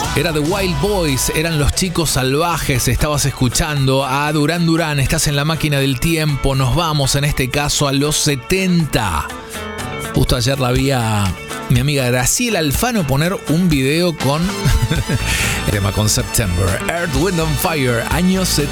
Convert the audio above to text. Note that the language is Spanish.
Era The Wild Boys, eran los chicos salvajes. Estabas escuchando a Duran Duran. Estás en la máquina del tiempo. Nos vamos en este caso a los 70. Justo ayer la vi a mi amiga Graciela Alfano poner un video con el tema con September. Earth, Wind and Fire, años 70.